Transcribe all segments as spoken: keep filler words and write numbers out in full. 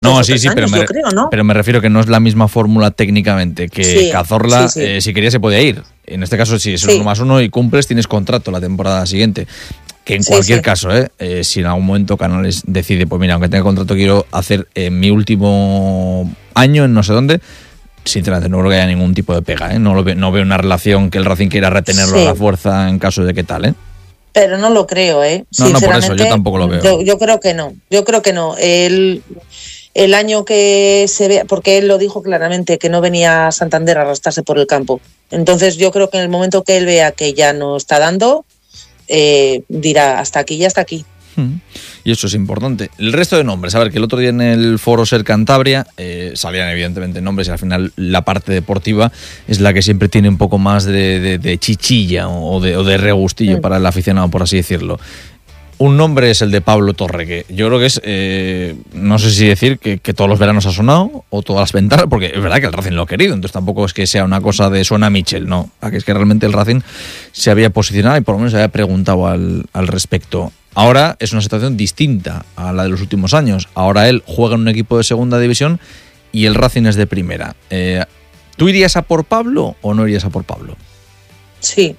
No, dos sí, o tres sí, pero años, me, yo creo, ¿no? pero me refiero que no es la misma fórmula técnicamente, que Sí, Cazorla, sí, sí. eh, si quería se podía ir. En este caso, si es Sí. uno más uno y cumples, tienes contrato la temporada siguiente. Que en Sí, cualquier sí. caso, ¿eh? Eh, si en algún momento Canales decide, pues mira, aunque tenga contrato, quiero hacer eh, mi último año en no sé dónde, sinceramente no creo que haya ningún tipo de pega, ¿eh? No, lo ve, no veo una relación que el Racing quiera retenerlo Sí. a la fuerza en caso de que tal, ¿eh? Pero no lo creo, ¿eh? No, no, por eso, Sinceramente, yo tampoco lo veo. Yo, yo creo que no, yo creo que no. El, el año que se vea, porque él lo dijo claramente, que no venía a Santander a arrastrarse por el campo. Entonces yo creo que en el momento que él vea que ya no está dando, eh, dirá hasta aquí y hasta aquí. Y eso es importante. El resto de nombres, a ver, que el otro día en el foro Ser Cantabria eh, salían evidentemente nombres y al final la parte deportiva es la que siempre tiene un poco más de, de, de chichilla o de, o de regustillo mm. para el aficionado, por así decirlo. Un nombre es el de Pablo Torre, que yo creo que es, eh, no sé si decir que, que todos los veranos ha sonado o todas las ventanas, porque es verdad que el Racing lo ha querido, entonces tampoco es que sea una cosa de suena Michel, no, aquí es que realmente el Racing se había posicionado y por lo menos se había preguntado al, al respecto. Ahora es una situación distinta a la de los últimos años, ahora él juega en un equipo de segunda división y el Racing es de primera. Eh, ¿Tú irías a por Pablo o no irías a por Pablo? Sí.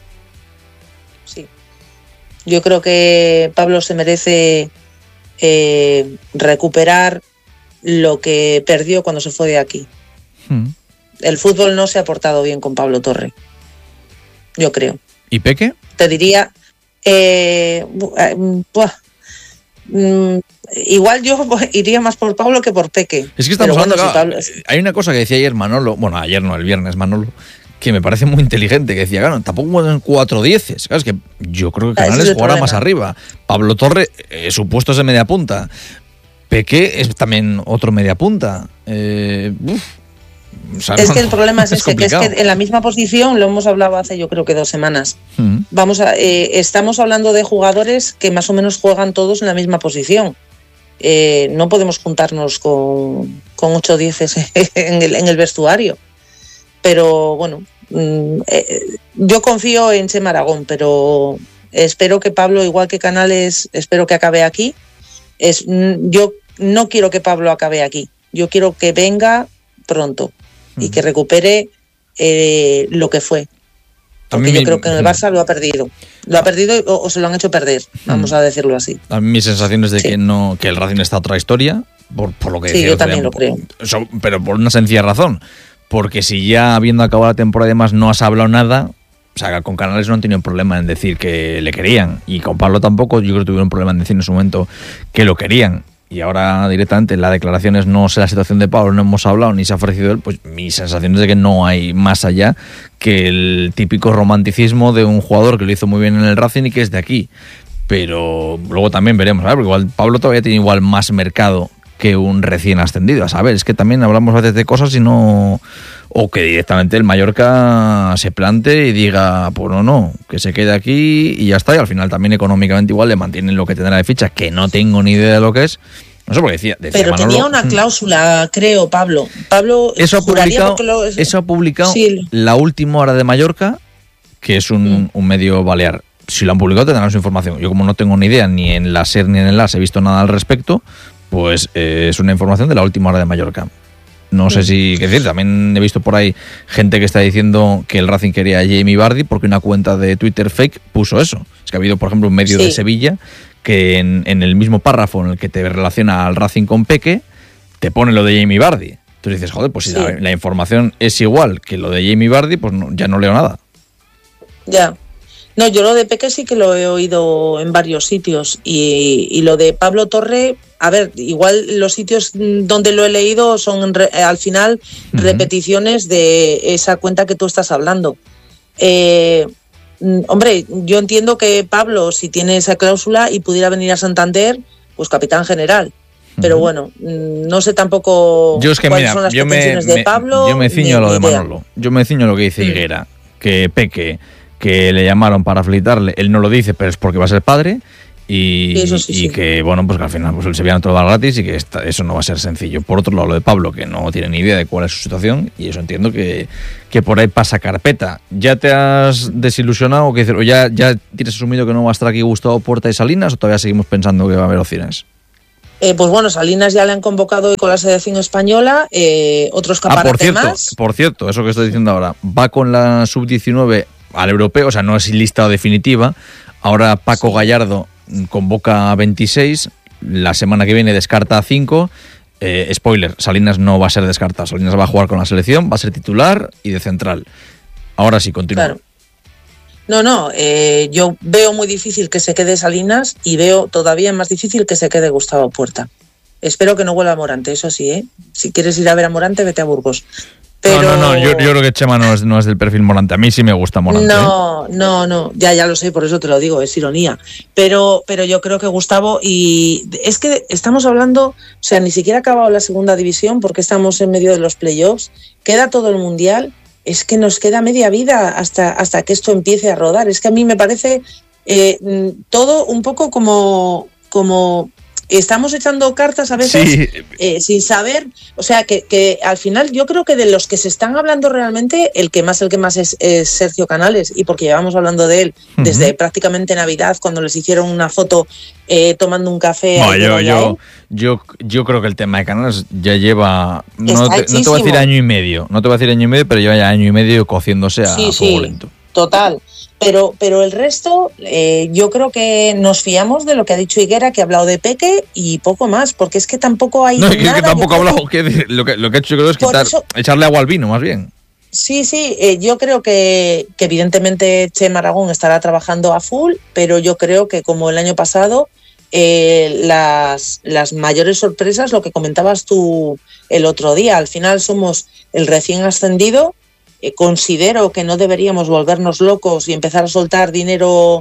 Yo creo que Pablo se merece eh, recuperar lo que perdió cuando se fue de aquí. Hmm. El fútbol no se ha portado bien con Pablo Torre, yo creo. ¿Y Peque? Te diría, eh, buah, mm, igual yo iría más por Pablo que por Peque. Es que estamos bueno, hablando, si Pablo... hay una cosa que decía ayer Manolo, bueno, ayer no, el viernes Manolo, que me parece muy inteligente, que decía, claro, tampoco pueden cuatro dieces. Claro, es que yo creo que Canales jugará más arriba. Pablo Torre, eh, su puesto es de media punta. Peque es también otro media punta. Eh, uf, o sea, es no, que el problema es, es este, que es que en la misma posición, lo hemos hablado hace yo creo que dos semanas, mm. Vamos a, eh, estamos hablando de jugadores que más o menos juegan todos en la misma posición. Eh, no podemos juntarnos con, con ocho dieces en el, en el vestuario. Pero bueno, eh, yo confío en Chema Aragón, pero espero que Pablo, igual que Canales, espero que acabe aquí. Es, yo no quiero que Pablo acabe aquí, yo quiero que venga pronto mm. y que recupere eh, lo que fue. Porque yo creo que en el Barça lo ha perdido. Lo ha perdido o, o se lo han hecho perder, vamos a decirlo así. A mí mi sensación es de sí. que no que el Racing está a otra historia, por, por lo que sí, decía. yo también lo creo. Eso, pero por una sencilla razón. Porque si ya habiendo acabado la temporada y demás no has hablado nada, o sea, con Canales no han tenido problema en decir que le querían. Y con Pablo tampoco, yo creo que tuvieron problema en decir en su momento que lo querían. Y ahora directamente en las declaraciones no sé la situación de Pablo, no hemos hablado ni se ha ofrecido él, pues mi sensación es de que no hay más allá que el típico romanticismo de un jugador que lo hizo muy bien en el Racing y que es de aquí. Pero luego también veremos, ¿sabes? Porque igual Pablo todavía tiene igual más mercado que un recién ascendido. A saber, es que también hablamos a veces de cosas y no... O que directamente el Mallorca se plante y diga, pues no, no, que se quede aquí y ya está. Y al final también económicamente igual le mantienen lo que tendrá de ficha, que no tengo ni idea de lo que es. No sé por qué decía. decía Pero Manolo, tenía una cláusula, creo, Pablo. Pablo eso ha publicado, lo... eso ha publicado sí. La Última Hora de Mallorca, que es un, mm. un medio balear. Si lo han publicado tendrán su información. Yo como no tengo ni idea, ni en la SER ni en el LAS he visto nada al respecto, pues eh, es una información de La Última Hora de Mallorca. No sé si, qué decir, también he visto por ahí gente que está diciendo que el Racing quería a Jamie Vardy porque una cuenta de Twitter fake puso eso. Es que ha habido, por ejemplo, un medio sí. de Sevilla que en, en el mismo párrafo en el que te relaciona al Racing con Peque, te pone lo de Jamie Vardy. Entonces dices, joder, pues si sí. la, la información es igual que lo de Jamie Vardy, pues no, ya no leo nada. Ya. No, yo lo de Peque sí que lo he oído en varios sitios y, y lo de Pablo Torre, a ver, igual los sitios donde lo he leído son re, al final uh-huh. repeticiones de esa cuenta que tú estás hablando. Eh, hombre, yo entiendo que Pablo, si tiene esa cláusula y pudiera venir a Santander, pues capitán general. Pero bueno, no sé tampoco yo es que, cuáles mira, son las yo pretensiones me, de Pablo. Yo me ciño a lo de Manolo, yo me ciño a lo que dice Higuera, que Peque, que le llamaron para felicitarle, él no lo dice, pero es porque va a ser padre y, sí, sí, y sí. que, bueno, pues que al final pues el Sevilla no todo va gratis y que esta, eso no va a ser sencillo. Por otro lado, lo de Pablo, que no tiene ni idea de cuál es su situación y eso entiendo que, que por ahí pasa carpeta. ¿Ya te has desilusionado que, o ya, ya tienes asumido que no va a estar aquí Gustavo Puerta y Salinas o todavía seguimos pensando que va a haber opciones? Eh, pues bueno, Salinas ya le han convocado con la selección española, eh, otro escaparate ah, por cierto, más. Por cierto, eso que estoy diciendo ahora, va con la sub diecinueve al europeo, o sea, no es lista definitiva. Ahora Paco sí. Gallardo convoca a veintiséis, la semana que viene descarta a cinco. Eh, spoiler, Salinas no va a ser descartado, Salinas va a jugar con la selección, va a ser titular y de central. Ahora sí, continúa. Claro. No, no, eh, yo veo muy difícil que se quede Salinas y veo todavía más difícil que se quede Gustavo Puerta. Espero que no vuelva a Morante, eso sí, ¿eh? Si quieres ir a ver a Morante, vete a Burgos. Pero... No, no, no, yo, yo creo que Chema no es, no es del perfil Morante. A mí sí me gusta Morante. No, ¿eh? no, no, ya, ya lo sé, por eso te lo digo, es ironía. Pero, pero yo creo que Gustavo, y es que estamos hablando, o sea, ni siquiera ha acabado la segunda división porque estamos en medio de los playoffs, queda todo el mundial. Es que nos queda media vida hasta, hasta que esto empiece a rodar. Es que a mí me parece eh, todo un poco como, como estamos echando cartas a veces sí. eh, sin saber. O sea, que, que al final yo creo que de los que se están hablando realmente, el que más, el que más es, es Sergio Canales, y porque llevamos hablando de él uh-huh. desde prácticamente Navidad, cuando les hicieron una foto eh, tomando un café. No, yo, yo, yo, yo creo que el tema de Canales ya lleva, no te, no te voy a decir año y medio, no te voy a decir año y medio, pero lleva ya año y medio cociéndose a sí, fuego sí, lento. Total. Pero, pero el resto, eh, yo creo que nos fiamos de lo que ha dicho Higuera, que ha hablado de Peque y poco más, porque es que tampoco hay no, nada. No, es que tampoco ha hablado, que, lo, que, lo que ha hecho creo es quitar, eso, echarle agua al vino, más bien. Sí, sí, eh, yo creo que, que evidentemente Chema Aragón estará trabajando a full, pero yo creo que como el año pasado, eh, las, las mayores sorpresas, lo que comentabas tú el otro día, al final somos el recién ascendido. Eh, considero que no deberíamos volvernos locos y empezar a soltar dinero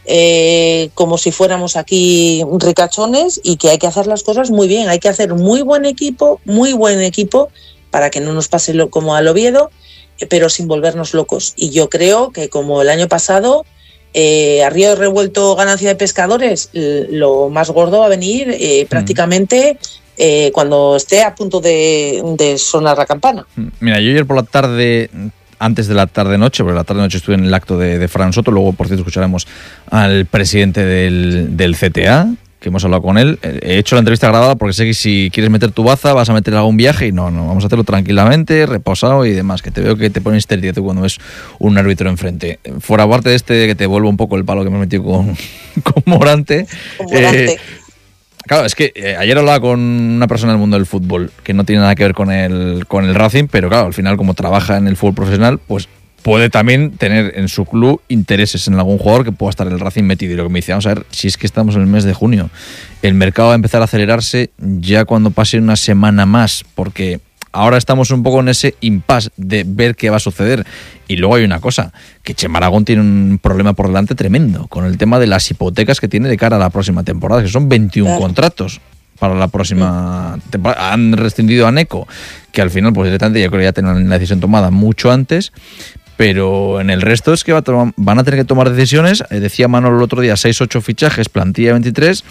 eh, como si fuéramos aquí ricachones, y que hay que hacer las cosas muy bien, hay que hacer muy buen equipo, muy buen equipo para que no nos pase lo, como al Oviedo, eh, pero sin volvernos locos. Y yo creo que como el año pasado, eh, a río revuelto ganancia de pescadores, lo más gordo va a venir eh, prácticamente... Eh, cuando esté a punto de, de sonar la campana. Mira, yo ayer por la tarde, antes de la tarde-noche, porque la tarde-noche estuve en el acto de, de Fran Soto, luego, por cierto, escucharemos al presidente del, del C T A, que hemos hablado con él. He hecho la entrevista grabada porque sé que si quieres meter tu baza vas a meter algún viaje, y no, no, vamos a hacerlo tranquilamente, reposado y demás, que te veo que te pones histérico tú cuando ves un árbitro enfrente. Fuera parte de este, que te vuelvo un poco el palo que me he metido con, con Morante. Con Morante. Eh, Claro, es que eh, ayer hablaba con una persona del mundo del fútbol que no tiene nada que ver con el, con el Racing, pero claro, al final como trabaja en el fútbol profesional, pues puede también tener en su club intereses en algún jugador que pueda estar en el Racing metido. Y lo que me dice, vamos a ver, si es que estamos en el mes de junio, el mercado va a empezar a acelerarse ya cuando pase una semana más, porque ahora estamos un poco en ese impasse de ver qué va a suceder. Y luego hay una cosa, que Chema Aragón tiene un problema por delante tremendo con el tema de las hipotecas que tiene de cara a la próxima temporada, que son veintiún claro. contratos para la próxima sí. temporada. Han rescindido a Neco, que al final pues directamente yo creo que ya tienen la decisión tomada mucho antes, pero en el resto es que va a tomar, van a tener que tomar decisiones. Decía Manolo el otro día, seis ocho fichajes, plantilla veintitrés.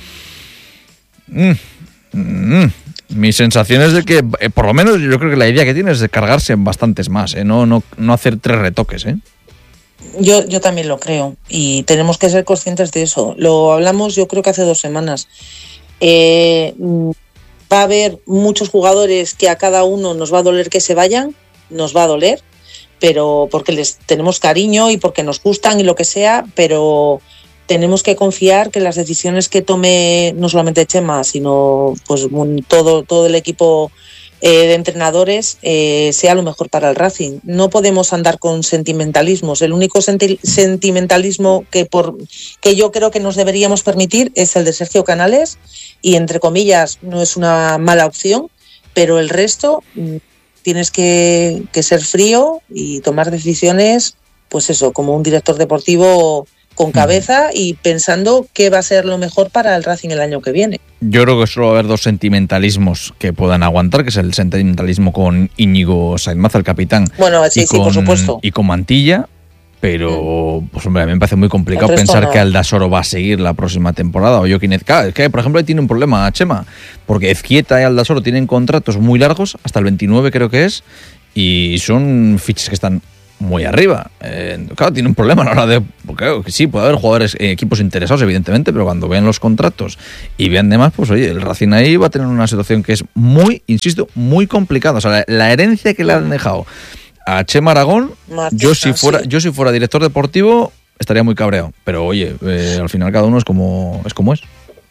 Mm, mm, Mi sensación es de que, eh, por lo menos yo creo que la idea que tiene es de cargarse en bastantes más, ¿eh? no, no, no hacer tres retoques. ¿eh? Yo, yo también lo creo, y tenemos que ser conscientes de eso. Lo hablamos yo creo que hace dos semanas. Eh, va a haber muchos jugadores que a cada uno nos va a doler que se vayan, nos va a doler, pero porque les tenemos cariño y porque nos gustan y lo que sea, pero... tenemos que confiar que las decisiones que tome no solamente Chema, sino pues todo, todo el equipo eh, de entrenadores eh, sea lo mejor para el Racing. No podemos andar con sentimentalismos. El único senti- sentimentalismo que, por, que yo creo que nos deberíamos permitir es el de Sergio Canales, y entre comillas no es una mala opción, pero el resto tienes que, que ser frío y tomar decisiones, pues eso, como un director deportivo con cabeza y pensando qué va a ser lo mejor para el Racing el año que viene. Yo creo que solo va a haber dos sentimentalismos que puedan aguantar, que es el sentimentalismo con Íñigo Sainz, el capitán. Bueno, sí, y sí, con, por supuesto. Y con Mantilla, pero pues hombre, a mí me parece muy complicado pensar no. que Aldasoro va a seguir la próxima temporada, o Joaquín Ezqueta. Es que, por ejemplo, ahí tiene un problema, Chema, porque Ezqueta y Aldasoro tienen contratos muy largos, hasta el veintinueve creo que es, y son fichas que están muy arriba. Eh, claro, tiene un problema a la hora de... Porque claro, que sí, puede haber jugadores, eh, equipos interesados, evidentemente, pero cuando vean los contratos y vean demás, pues oye, el Racing ahí va a tener una situación que es muy, insisto, muy complicada. O sea, la, la herencia que le han dejado a Chema Aragón, Martita, yo si fuera, sí. yo si fuera director deportivo estaría muy cabreado. Pero oye, eh, al final cada uno es como es como es.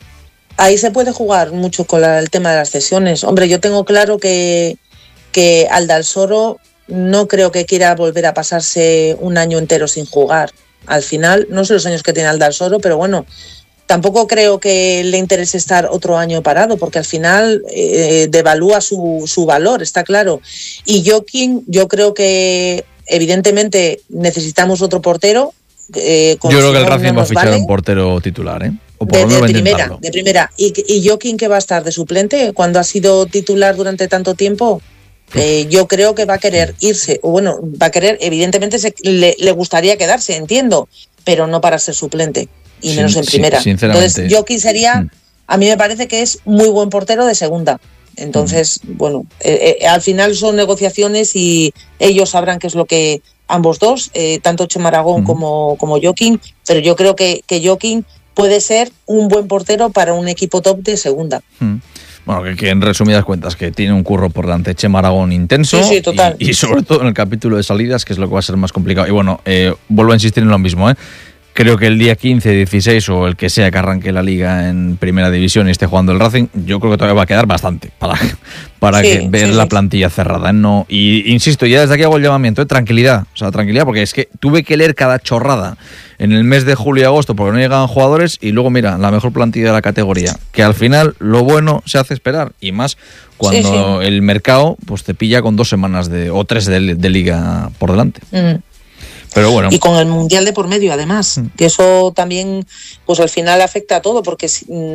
Ahí se puede jugar mucho con la, el tema de las cesiones. Hombre, yo tengo claro que, que Aldalsoro no creo que quiera volver a pasarse un año entero sin jugar. Al final, no sé los años que tiene Aldalsoro, pero bueno, tampoco creo que le interese estar otro año parado, porque al final eh, devalúa su, su valor, está claro. Y Joaquín, yo creo que evidentemente necesitamos otro portero. Eh, yo creo que el Racing no va a fichar vale. un portero titular, ¿eh? O por de, de primera, de primera. ¿Y, y Joaquín qué va a estar de suplente cuando ha sido titular durante tanto tiempo? Eh, yo creo que va a querer irse, o bueno, va a querer, evidentemente se, le, le gustaría quedarse, entiendo, pero no para ser suplente, y menos sí, en primera. Sí, entonces, Joaquín sería, mm. a mí me parece que es muy buen portero de segunda. Entonces, mm. bueno, eh, eh, al final son negociaciones y ellos sabrán qué es lo que ambos dos, eh, tanto Chema Aragón mm. como, como Joaquín, pero yo creo que, que Joaquín puede ser un buen portero para un equipo top de segunda. Mm. Bueno, que, que en resumidas cuentas, que tiene un curro por delante Chema Aragón intenso. Sí, sí, total. Y, y sobre todo en el capítulo de salidas, que es lo que va a ser más complicado. Y bueno, eh, vuelvo a insistir en lo mismo, ¿eh? Creo que el día quince, dieciséis o el que sea que arranque la liga en primera división y esté jugando el Racing, yo creo que todavía va a quedar bastante para, para sí, que ver sí, la sí. plantilla cerrada. ¿eh? No, y insisto, ya desde aquí hago el llamamiento, ¿eh? tranquilidad. O sea, tranquilidad, porque es que tuve que leer cada chorrada en el mes de julio y agosto porque no llegaban jugadores y luego, mira, la mejor plantilla de la categoría. Que al final lo bueno se hace esperar y más cuando sí, sí. el mercado pues te pilla con dos semanas de o tres de, de liga por delante. Mm. Pero bueno. Y con el Mundial de por medio, además, mm. que eso también, pues al final afecta a todo, porque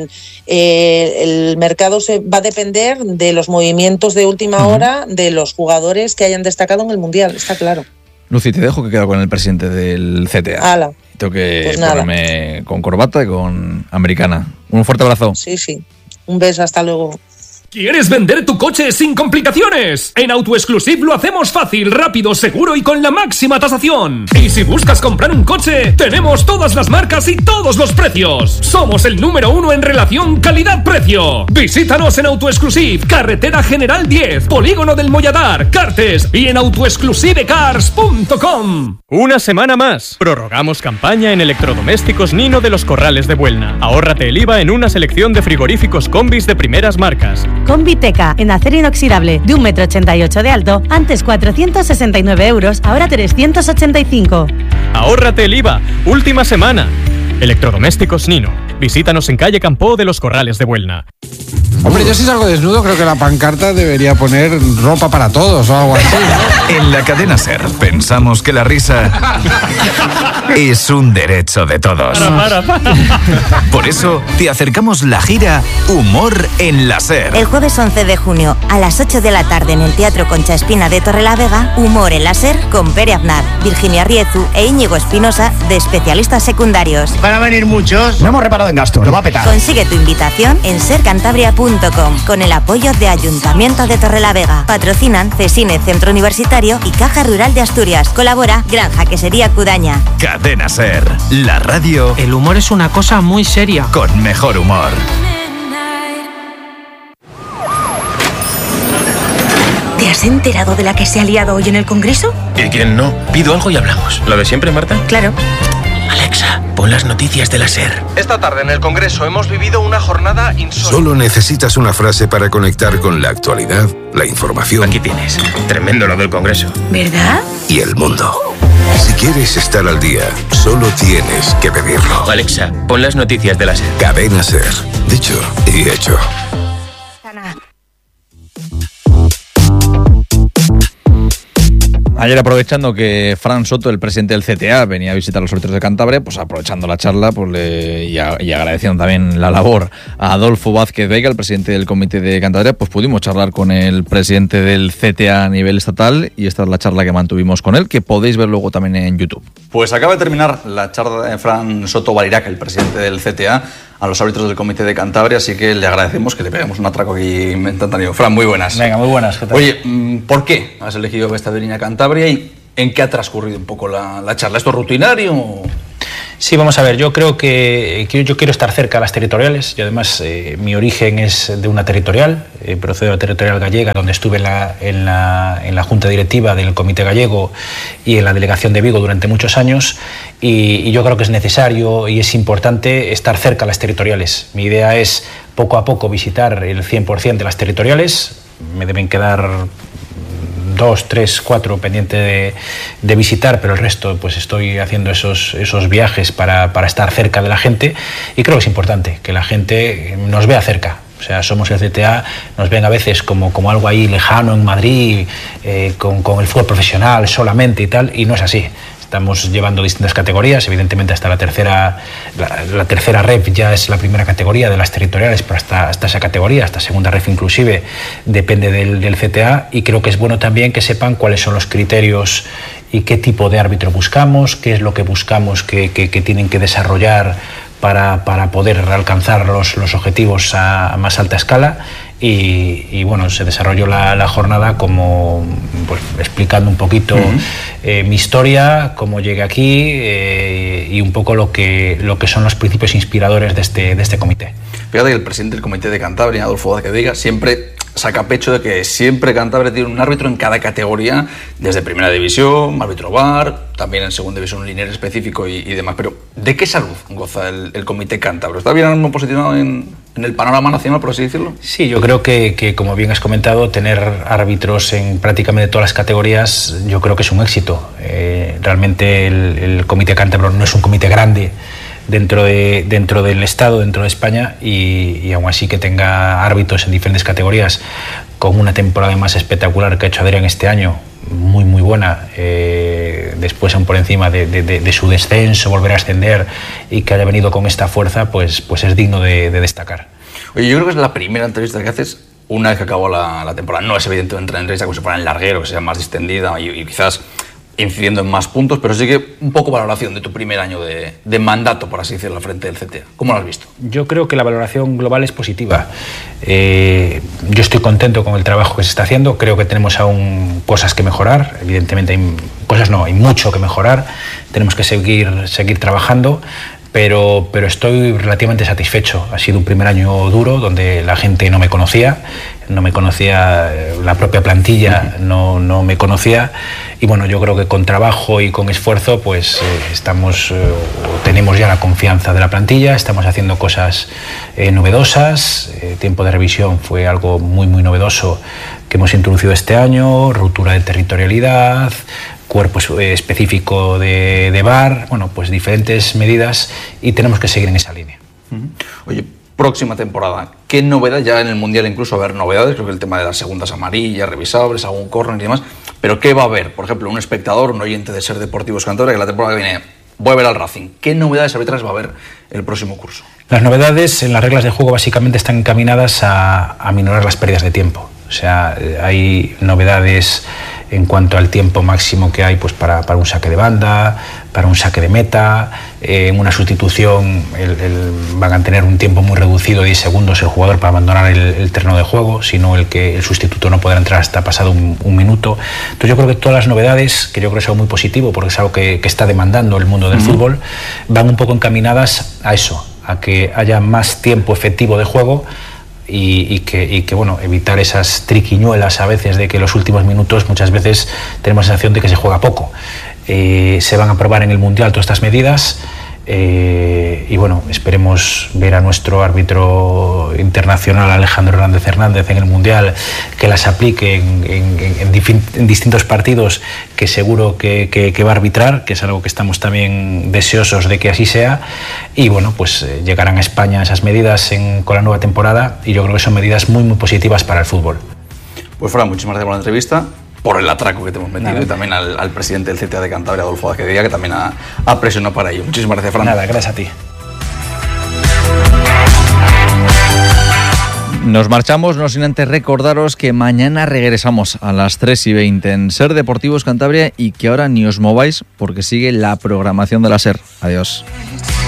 eh, el mercado se va a depender de los movimientos de última uh-huh. hora de los jugadores que hayan destacado en el Mundial, está claro. Lucy, te dejo que quedo con el presidente del C T A. Ala. Tengo que pues ponerme nada. con corbata y con americana. Un fuerte abrazo. Sí, sí. Un beso, hasta luego. ¿Quieres vender tu coche sin complicaciones? En AutoExclusive lo hacemos fácil, rápido, seguro y con la máxima tasación. Y si buscas comprar un coche, tenemos todas las marcas y todos los precios. Somos el número uno en relación calidad-precio. Visítanos en AutoExclusive, Carretera General diez, Polígono del Molladar, Cartes y en autoexclusive cars punto com. Una semana más. Prorrogamos campaña en electrodomésticos Nino de los Corrales de Buelna. Ahórrate el I V A en una selección de frigoríficos combis de primeras marcas. Combiteca, en acero inoxidable, de un metro ochenta y ocho de alto, antes cuatrocientos sesenta y nueve euros, ahora trescientos ochenta y cinco. Ahórrate el I V A, última semana. Electrodomésticos Nino. Visítanos en calle Campoo de los Corrales de Buelna. Hombre, yo si salgo desnudo creo que la pancarta debería poner ropa para todos o algo así, ¿no? En la cadena SER pensamos que la risa es un derecho de todos. Para, para, para. Por eso te acercamos la gira Humor en la SER. El jueves once de junio a las ocho de la tarde en el Teatro Concha Espina de Torrelavega, Humor en la SER con Pere Aznar, Virginia Riezu e Íñigo Espinosa de especialistas secundarios. Van a venir muchos. No hemos reparado en gasto, lo va a petar. Consigue tu invitación en ser cantabria punto com con el apoyo de Ayuntamiento de Torrelavega. Patrocinan Cesine Centro Universitario y Caja Rural de Asturias. Colabora Granja Quesería Cudaña. Cadena SER, la radio. El humor es una cosa muy seria. Con mejor humor. ¿Te has enterado de la que se ha liado hoy en el Congreso? ¿Y quién no? Pido algo y hablamos. ¿Lo de siempre, Marta? Claro. Alexa, pon las noticias de la SER. Esta tarde en el Congreso hemos vivido una jornada insólita. Solo necesitas una frase para conectar con la actualidad, la información. Aquí tienes. Tremendo lo del Congreso. ¿Verdad? Y el mundo. Si quieres estar al día, solo tienes que pedirlo. Alexa, pon las noticias de la SER. Cadena SER. Dicho y hecho. Ayer, aprovechando que Fran Soto, el presidente del C T A, venía a visitar los árbitros de Cantabria, pues aprovechando la charla pues le, y, a, y agradeciendo también la labor a Adolfo Vázquez Veiga, el presidente del comité de Cantabria, pues pudimos charlar con el presidente del C T A a nivel estatal y esta es la charla que mantuvimos con él, que podéis ver luego también en YouTube. Pues acaba de terminar la charla de Fran Soto Valirac, el presidente del C T A, a los árbitros del comité de Cantabria, así que le agradecemos que le peguemos un atraco aquí instantáneo. Fran, muy buenas. Venga, muy buenas. ¿Qué tal? Oye, ¿por qué has elegido esta aerolínea Cantabria y ¿En qué ha transcurrido un poco la, la charla? ¿Esto es rutinario? Sí, vamos a ver, yo creo que, que yo quiero estar cerca de las territoriales y además eh, mi origen es de una territorial, eh, procedo de la territorial gallega, donde estuve en la, en, la, en la junta directiva del Comité Gallego y en la delegación de Vigo durante muchos años y, y yo creo que es necesario y es importante estar cerca de las territoriales. Mi idea es poco a poco visitar el cien por ciento de las territoriales, me deben quedar dos, tres, cuatro pendiente de, de visitar, pero el resto pues estoy haciendo esos, esos viajes para, para estar cerca de la gente y creo que es importante que la gente nos vea cerca. O sea, somos el C T A, nos ven a veces como, como algo ahí lejano en Madrid, eh, con, con el fútbol profesional solamente y tal, y no es así. Estamos llevando distintas categorías, evidentemente hasta la tercera, la, la tercera ref ya es la primera categoría de las territoriales, pero hasta, hasta esa categoría, hasta segunda ref inclusive, depende del, del C T A y creo que es bueno también que sepan cuáles son los criterios y qué tipo de árbitro buscamos, qué es lo que buscamos que, que, que tienen que desarrollar para, para poder alcanzar los, los objetivos a, a más alta escala. Y, y bueno, se desarrolló la, la jornada como pues, explicando un poquito uh-huh. eh, mi historia, cómo llegué aquí eh, y un poco lo que, lo que son los principios inspiradores de este, de este comité. Fíjate que el presidente del Comité de Cantabria, Adolfo Vázquez de Diga, siempre saca pecho de que siempre Cantabria tiene un árbitro en cada categoría, desde primera división, árbitro V A R, también en segunda división un linier específico y, y demás. Pero ¿de qué salud goza el, el Comité Cántabro? ¿Está bien posicionado en, en el panorama nacional, por así decirlo? Sí, yo creo que, que, como bien has comentado, tener árbitros en prácticamente todas las categorías, yo creo que es un éxito. Eh, realmente el, el Comité Cántabro no es un comité grande dentro de dentro del Estado, dentro de España, y, y aún así que tenga árbitros en diferentes categorías, con una temporada más espectacular que ha hecho Adrián este año, muy muy buena, eh, después aún por encima de, de, de, de su descenso, volver a ascender y que haya venido con esta fuerza, pues, pues es digno de, de destacar. Oye, yo creo que es la primera entrevista que haces una vez que acabó la, la temporada. No es evidente entrar en entrevista como si fuera en larguero, que sea más distendida y, y quizás incidiendo en más puntos, pero sí que un poco valoración de tu primer año de, de mandato, por así decirlo, al frente del C T A. ¿Cómo lo has visto? Yo creo que la valoración global es positiva. Eh, yo estoy contento con el trabajo que se está haciendo. Creo que tenemos aún cosas que mejorar. Evidentemente hay cosas, no, hay mucho que mejorar. Tenemos que seguir, seguir trabajando. Pero, pero estoy relativamente satisfecho. Ha sido un primer año duro donde la gente no me conocía, no me conocía, la propia plantilla no, no me conocía, y bueno, yo creo que con trabajo y con esfuerzo pues eh, estamos, eh, tenemos ya la confianza de la plantilla, estamos haciendo cosas eh, novedosas. Eh, tiempo de revisión fue algo muy muy novedoso que hemos introducido este año, ruptura de territorialidad, cuerpo específico de, de V A R, bueno, pues diferentes medidas, y tenemos que seguir en esa línea. Uh-huh. Oye, próxima temporada, ¿qué novedad? Ya en el Mundial incluso va a haber novedades, creo que el tema de las segundas amarillas, revisables, algún córner y demás, pero ¿qué va a haber? Por ejemplo, un espectador, un oyente de Ser Deportivos Cantabria, que la temporada que viene voy a ver al Racing. ¿Qué novedades arbitrales va a haber el próximo curso? Las novedades en las reglas de juego básicamente están encaminadas a, a minorar las pérdidas de tiempo. O sea, hay novedades en cuanto al tiempo máximo que hay pues para, para un saque de banda, para un saque de meta, eh, en una sustitución el, el, van a tener un tiempo muy reducido de diez segundos el jugador para abandonar el, el terreno de juego, sino el que el sustituto no podrá entrar hasta pasado un, un minuto. Entonces yo creo que todas las novedades, que yo creo que es algo muy positivo porque es algo que, que está demandando el mundo del uh-huh. fútbol, van un poco encaminadas a eso, a que haya más tiempo efectivo de juego. Y, y, que, y que, bueno, evitar esas triquiñuelas a veces de que los últimos minutos muchas veces tenemos la sensación de que se juega poco. Eh, se van a probar en el Mundial todas estas medidas. Eh, y bueno, esperemos ver a nuestro árbitro internacional Alejandro Hernández Hernández en el Mundial, que las aplique en, en, en, difin, en distintos partidos, que seguro que, que, que va a arbitrar, que es algo que estamos también deseosos de que así sea. Y bueno, pues eh, llegarán a España esas medidas en, con la nueva temporada, y yo creo que son medidas muy muy positivas para el fútbol. Pues Fran, muchísimas gracias por la entrevista, por el atraco que te hemos metido. Nada. Y también al, al presidente del C T A de Cantabria, Adolfo Vázquez de Diga, que también ha, ha presionado para ello. Muchísimas gracias, Fran. Nada, gracias a ti. Nos marchamos, no sin antes recordaros que mañana regresamos a las tres y veinte en Ser Deportivos Cantabria, y que ahora ni os mováis porque sigue la programación de la Ser. Adiós.